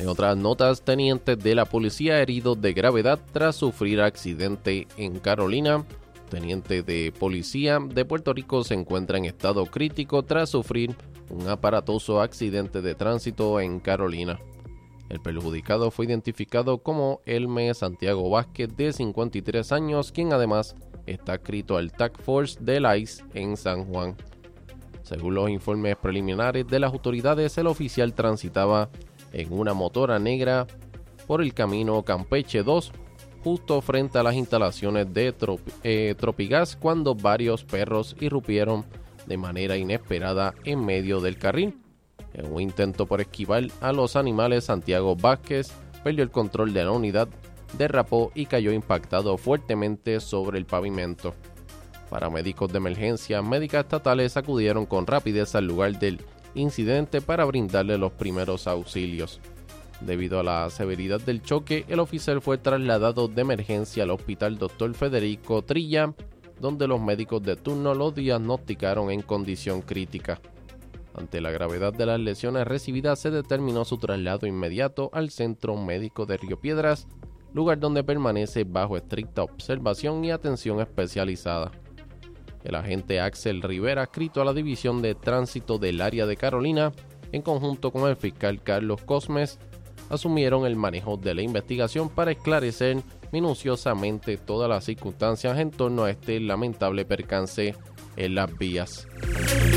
En otras notas, tenientes de la policía heridos de gravedad tras sufrir accidente en Carolina. Teniente de policía de Puerto Rico se encuentra en estado crítico tras sufrir un aparatoso accidente de tránsito en Carolina. El perjudicado fue identificado como Elme Santiago Vázquez, de 53 años, quien además está adscrito al Task Force del ICE en San Juan. Según los informes preliminares de las autoridades, el oficial transitaba en una motora negra por el camino Campeche 2, justo frente a las instalaciones de Tropigas, cuando varios perros irrumpieron de manera inesperada en medio del carril. En un intento por esquivar a los animales, Santiago Vázquez perdió el control de la unidad, derrapó y cayó impactado fuertemente sobre el pavimento. Paramédicos de emergencia médicas estatales acudieron con rapidez al lugar del incidente para brindarle los primeros auxilios. Debido a la severidad del choque, el oficial fue trasladado de emergencia al hospital Dr. Federico Trilla, donde los médicos de turno lo diagnosticaron en condición crítica. Ante la gravedad de las lesiones recibidas, se determinó su traslado inmediato al Centro Médico de Río Piedras, lugar donde permanece bajo estricta observación y atención especializada. El agente Axel Rivera, adscrito a la División de Tránsito del Área de Carolina, en conjunto con el fiscal Carlos Cosmes, asumieron el manejo de la investigación para esclarecer minuciosamente todas las circunstancias en torno a este lamentable percance en las vías.